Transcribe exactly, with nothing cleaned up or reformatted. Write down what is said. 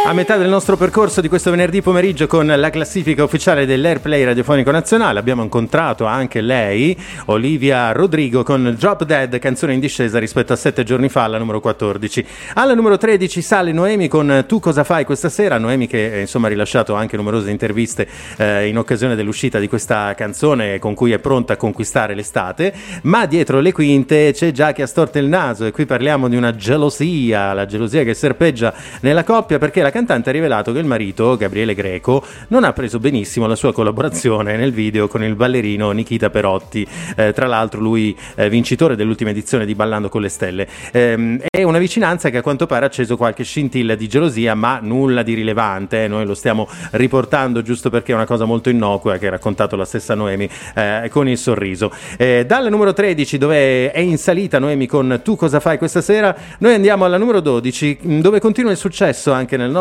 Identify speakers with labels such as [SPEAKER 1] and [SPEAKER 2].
[SPEAKER 1] A metà del nostro percorso di questo venerdì pomeriggio con la classifica ufficiale dell'Airplay Radiofonico Nazionale abbiamo incontrato anche lei, Olivia Rodrigo, con Drop Dead, canzone in discesa rispetto a sette giorni fa alla numero quattordici. Alla numero tredici sale Noemi con Tu cosa fai questa sera? Noemi che eh, insomma ha rilasciato anche numerose interviste eh, in occasione dell'uscita di questa canzone con cui è pronta a conquistare l'estate, ma dietro le quinte c'è già chi ha storto il naso e qui parliamo di una gelosia, la gelosia che serpeggia nella coppia, perché la cantante ha rivelato che il marito, Gabriele Greco, non ha preso benissimo la sua collaborazione nel video con il ballerino Nikita Perotti, eh, tra l'altro lui eh, vincitore dell'ultima edizione di Ballando con le Stelle. Eh, è una vicinanza che a quanto pare ha acceso qualche scintilla di gelosia, ma nulla di rilevante, eh. Noi lo stiamo riportando giusto perché è una cosa molto innocua che ha raccontato la stessa Noemi eh, con il sorriso. Eh, dalla numero tredici, dove è in salita Noemi con Tu cosa fai questa sera, noi andiamo alla numero dodici, dove continua il successo anche nel